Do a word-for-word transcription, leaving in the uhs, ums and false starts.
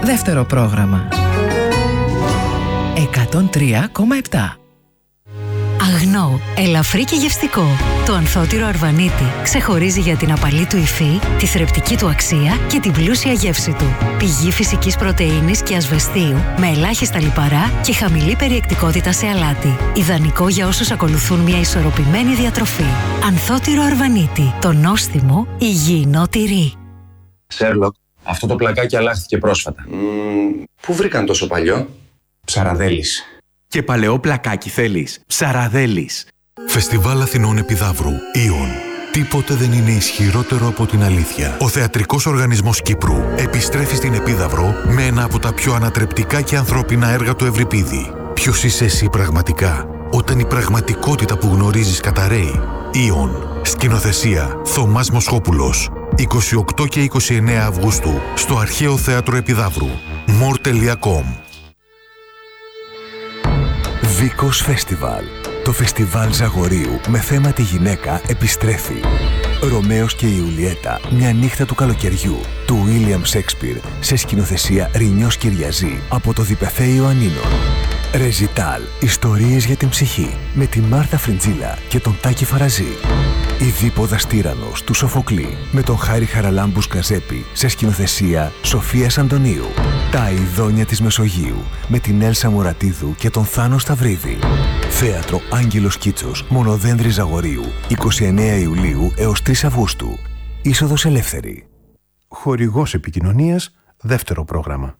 δεύτερο πρόγραμμα. εκατόν τρία κόμμα επτά. Αγνό, ελαφρύ και γευστικό. Το ανθότυρο Αρβανίτη ξεχωρίζει για την απαλή του υφή, τη θρεπτική του αξία και την πλούσια γεύση του. Πηγή φυσικής πρωτεΐνης και ασβεστίου με ελάχιστα λιπαρά και χαμηλή περιεκτικότητα σε αλάτι. Ιδανικό για όσους ακολουθούν μια ισορροπημένη διατροφή. Ανθότυρο Αρβανίτη. Το νόστιμο υγιεινό τυρί. Σέρλοκ, αυτό το πλακάκι αλλάχθηκε πρόσφατα. Mm, πού βρήκαν τόσο παλιό? Ψαραδέλης. Και παλαιό πλακάκι θέλεις? Ψαραδέλης. Φεστιβάλ Αθηνών Επιδαύρου. Ήον. Τίποτε δεν είναι ισχυρότερο από την αλήθεια. Ο Θεατρικός Οργανισμός Κύπρου επιστρέφει στην Επίδαυρο με ένα από τα πιο ανατρεπτικά και ανθρώπινα έργα του Ευρυπίδη. Ποιος είσαι εσύ πραγματικά, όταν η πραγματικότητα που γνωρίζεις καταραίει? Ήον. Σκηνοθεσία Θωμάς Μοσχόπουλος. είκοσι οκτώ και είκοσι εννέα Αυγούστου στο Αρχαίο Θέατρο Επιδαύρου. μορ τελεία κομ. Βίκος Φεστιβάλ. Το φεστιβάλ Ζαγορείου με θέμα τη γυναίκα επιστρέφει. Ρωμαίος και Ιουλιέτα, μια νύχτα του καλοκαιριού, του Βίλιαμ Σέξπιρ, σε σκηνοθεσία Ρινιός Κυριαζή από το Διπεθέ Ιωαννίνων. Ρεζιτάλ, ιστορίες για την ψυχή, με τη Μάρτα Φριντζίλα και τον Τάκη Φαραζή. Η Δίποδας Τύραννος του Σοφοκλή, με τον Χάρη Χαραλάμπους Καζέπη, σε σκηνοθεσία Σοφίας Αντωνίου. Τα Ειδόνια της Μεσογείου, με την Έλσα Μουρατίδου και τον Θάνο Σταυρίδη. Θέατρο Άγγελος Κίτσος, Μονοδένδρη Ζαγορείου, εικοστή ενάτη Ιουλίου έως τρεις Αυγούστου. Είσοδος ελεύθερη. Χορηγός επικοινωνίας, δεύτερο πρόγραμμα.